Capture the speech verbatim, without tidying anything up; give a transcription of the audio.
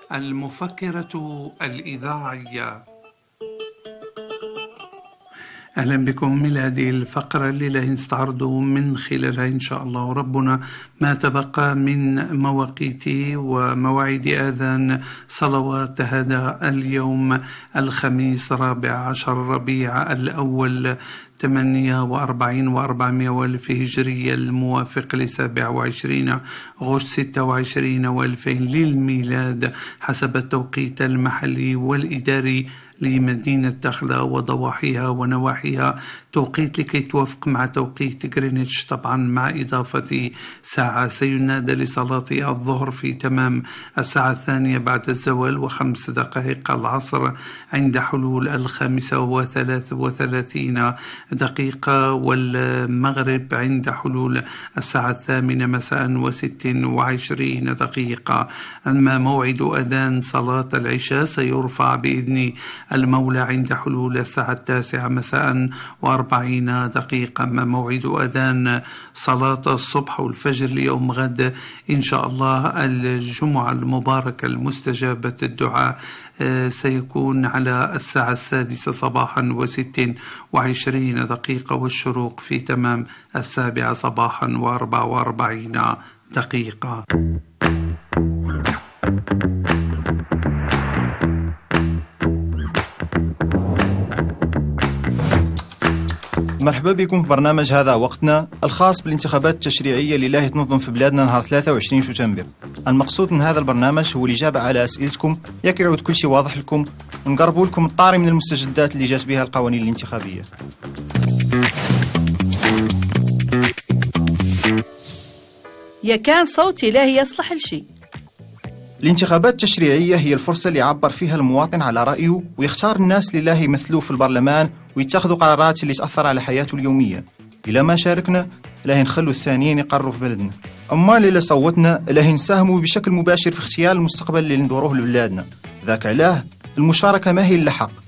المفكرة الإذاعية. أهلا بكم إلى هذه الفقرة اللي نستعرض من خلالها إن شاء الله ربنا ما تبقى من مواقيت ومواعيد آذان صلوات هذا اليوم الخميس رابع عشر ربيع الأول ثمانية وأربعين وأربعمائة والف هجرية الموافق لسابع وعشرين غشت ستة وعشرين وألفين للميلاد حسب التوقيت المحلي والإداري لمدينة دخلة وضواحيها ونواحيها، توقيت لكي توافق مع توقيت غرينتش طبعا مع إضافة ساعة. سينادى لصلاة الظهر في تمام الساعة الثانية بعد الزوال وخمس دقائق العصر عند حلول الخامسة وثلاث وثلاثين دقيقة، والمغرب عند حلول الساعة الثامنة مساء وست وعشرين دقيقة. أما موعد أذان صلاة العشاء سيرفع بإذن المولى عند حلول الساعة التاسعة مساء وأربعين دقيقة. أما موعد أذان صلاة الصبح والفجر ليوم غد إن شاء الله الجمعة المباركة المستجابة الدعاء سيكون على الساعة السادسة صباحا وست وعشرين دقيقة، والشروق في تمام السابعة صباحا وأربع وأربعين دقيقة. مرحبا بكم في برنامج هذا وقتنا الخاص بالانتخابات التشريعية اللي راهي تنظم في بلادنا نهار ثلاثة وعشرين شتنبر. المقصود من هذا البرنامج هو الإجابة على أسئلتكم، ياك يعود كل شيء واضح لكم، نقربوا لكم الطاري من المستجدات اللي جات بها القوانين الانتخابية. يا كان صوتي لا يصلح لشيء. الانتخابات التشريعية هي الفرصة اللي يعبر فيها المواطن على رأيه ويختار الناس اللي لا يمثلوه في البرلمان ويتخذوا قرارات اللي تأثر على حياته اليومية. إلا ما شاركنا لا نخلوا الثانيين يقروا في بلدنا، أما اللي صوتنا لا نساهموا بشكل مباشر في اختيار المستقبل اللي ندوروه لبلادنا. ذاك علاه المشاركة ما هي إلا حق،